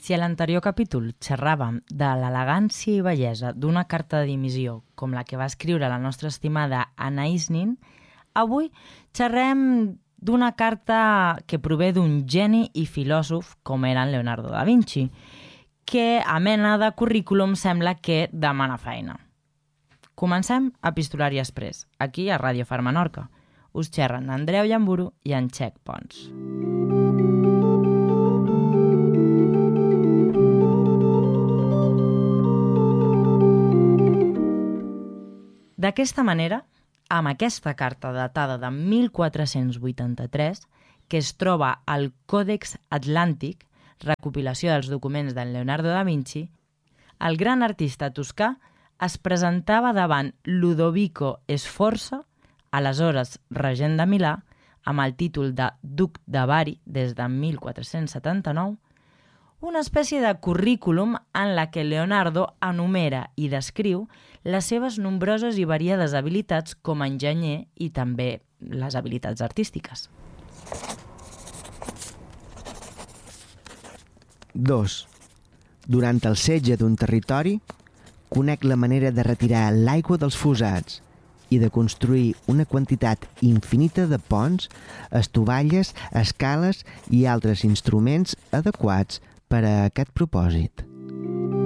Si a l'anterior capítol xerràvem de l'elegància i bellesa d'una carta de dimissió com la que va escriure la nostra estimada Anais Nin, avui xerrem d'una carta que prové d'un geni i filòsof com era en Leonardo da Vinci, que a mena de currículum sembla que demana feina. Comencem a Epistolari Express, aquí a Ràdio Far Menorca. Us xerren Andreu Llamburu i en Txec Pons. D'aquesta manera, amb aquesta carta datada de 1483, que es troba al Còdex Atlàntic, recopilació dels documents d'en Leonardo da Vinci, el gran artista toscà es presentava davant Ludovico Sforza, aleshores regent de Milà, amb el títol de Duc de Bari des de 1479, una espècie de currículum en la que Leonardo enumera i descriu les seves nombroses i variades habilitats com a enginyer i també les habilitats artístiques. 2. Durant el setge d'un territori, conec la manera de retirar l'aigua dels fossats i de construir una quantitat infinita de ponts, estovalles, escales i altres instruments adequats per a aquest propòsit.